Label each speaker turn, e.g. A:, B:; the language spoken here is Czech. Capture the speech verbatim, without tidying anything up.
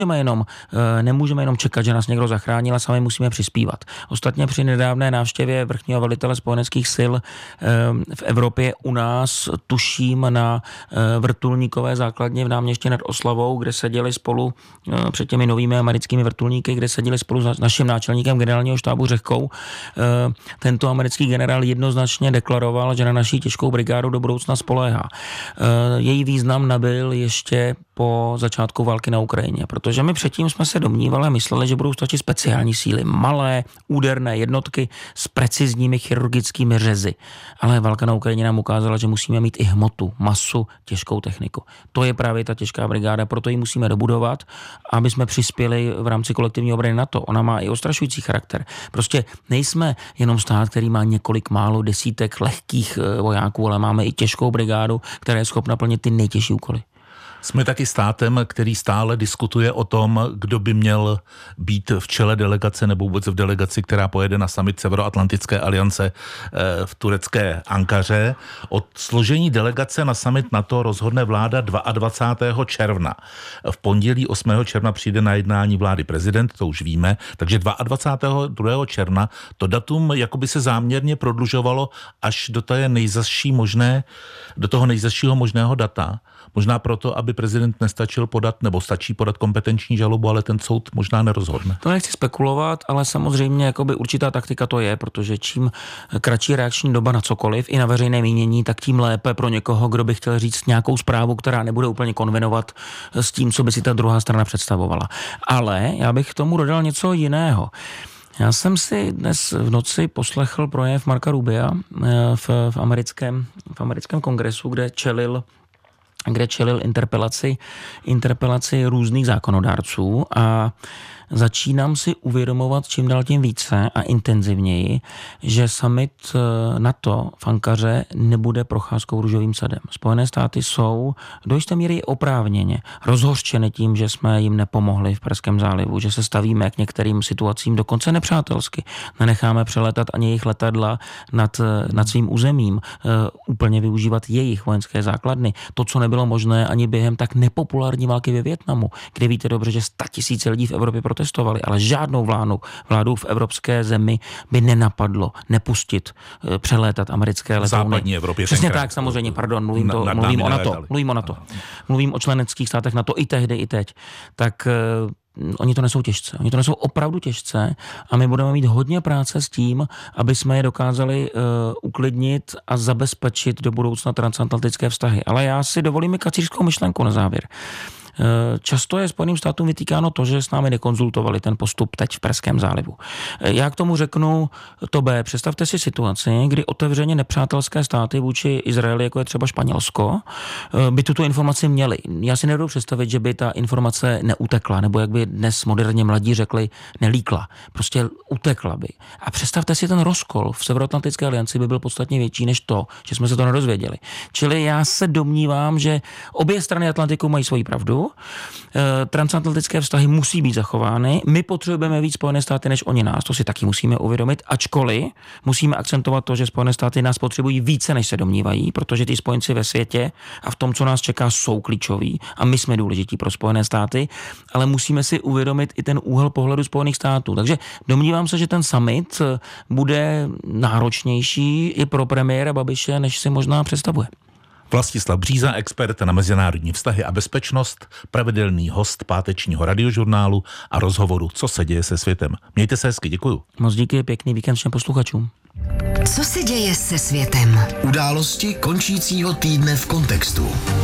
A: Jenom, nemůžeme jenom čekat, že nás někdo zachrání, ale sami musíme přispívat. Ostatně při nedávné návštěvě vrchního velitele spojeneckých sil v Evropě u nás, tuším, na vrtulníkové základně v Náměstí nad Oslavou, kde seděli spolu před těmi novými americkými vrtulníky, kde seděli spolu s naším náčelníkem generálního štábu Řehkou. Tento americký generál jednoznačně deklaroval, že na naší těžkou brigádu do budoucna spoléhá. Její význam nabyl ještě po začátku války na Ukrajině, protože my předtím jsme se domnívali a mysleli, že budou stačit speciální síly, malé, úderné jednotky s precizními chirurgickými řezy. Ale válka na Ukrajině nám ukázala, že musíme mít i hmotu, masu, těžkou techniku. To je právě ta těžká brigáda, proto ji musíme dobudovat, aby jsme přispěli v rámci kolektivní obrany NATO. Ona má i ostrašující charakter. Prostě nejsme jenom stát, který má několik málo desítek lehkých vojáků, ale máme i těžkou brigádu, která je schopna plnit ty nejtěžší úkoly.
B: Jsme taky státem, který stále diskutuje o tom, kdo by měl být v čele delegace nebo vůbec v delegaci, která pojede na summit Severoatlantické aliance v turecké Ankaře. O složení delegace na summit NATO rozhodne vláda dvacátého druhého června. V pondělí osmého června přijde na jednání vlády prezident, to už víme, takže dvacátého druhého června to datum jakoby se záměrně prodlužovalo až do té nejzazší možné, do toho nejzazšího možného data. Možná proto, aby prezident nestačil podat, nebo stačí podat kompetenční žalobu, ale ten soud možná nerozhodne.
A: To nechci spekulovat, ale samozřejmě jakoby určitá taktika to je, protože čím kratší reakční doba na cokoliv, i na veřejné mínění, tak tím lépe pro někoho, kdo by chtěl říct nějakou zprávu, která nebude úplně konvenovat s tím, co by si ta druhá strana představovala. Ale já bych k tomu dodal něco jiného. Já jsem si dnes v noci poslechl projev Marca Rubia v, v, americkém, v americkém kongresu, kde čelil kde čelil interpelaci, interpelaci různých zákonodárců a začínám si uvědomovat čím dál tím více a intenzivněji, že summit NATO v Ankaře nebude procházkou růžovým sadem. Spojené státy jsou do jisté míry oprávněně rozhořčeny tím, že jsme jim nepomohli v Perském zálivu, že se stavíme k některým situacím dokonce nepřátelsky. Nenecháme přeletat ani jejich letadla nad, nad svým územím, uh, úplně využívat jejich vojenské základny. To, co nebylo možné ani během tak nepopulární války ve Vietnamu, kde víte dobře, že statisíce lidí v Evropě protestovali, ale žádnou vládu, vládu v evropské zemi by nenapadlo nepustit, přelétat americké letouny.
B: Západní Evropě.
A: Přesně tak, samozřejmě, pardon, mluvím, to, na, mluvím o NATO, mluvím o NATO. Mluvím o členských státech NATO i tehdy, i teď. Tak uh, oni to nesou těžce. Oni to nesou opravdu těžce a my budeme mít hodně práce s tím, aby jsme je dokázali uh, uklidnit a zabezpečit do budoucna transatlantické vztahy. Ale já si dovolím i kacířskou myšlenku na závěr. Často je Spojeným státům vytýkáno to, že s námi nekonzultovali ten postup teď v Perském zálivu. Já k tomu řeknu to B. Představte si situaci, kdy otevřeně nepřátelské státy vůči Izraeli, jako je třeba Španělsko, by tuto informaci měli. Já si nedovedu představit, že by ta informace neutekla, nebo jak by dnes moderně mladí řekli, nelíkla. Prostě utekla by. A představte si, ten rozkol v Severoatlantické alianci by byl podstatně větší než to, že jsme se to nedozvěděli. Čili já se domnívám, že obě strany Atlantiku mají svoji pravdu. Transatlantické vztahy musí být zachovány. My potřebujeme víc Spojené státy než oni nás, to si taky musíme uvědomit, ačkoliv musíme akcentovat to, že Spojené státy nás potřebují více, než se domnívají, protože ty spojenci ve světě a v tom, co nás čeká, jsou klíčoví a my jsme důležití pro Spojené státy, ale musíme si uvědomit i ten úhel pohledu Spojených států. Takže domnívám se, že ten summit bude náročnější i pro premiéra Babiše, než si možná představuje.
B: Vlastislav Bříza, expert na mezinárodní vztahy a bezpečnost, pravidelný host pátečního radiožurnálu a rozhovoru Co se děje se světem. Mějte se hezky, děkuju.
A: Moc díky, pěkný víkend všem posluchačům.
C: Co se děje se světem? Události končícího týdne v kontextu.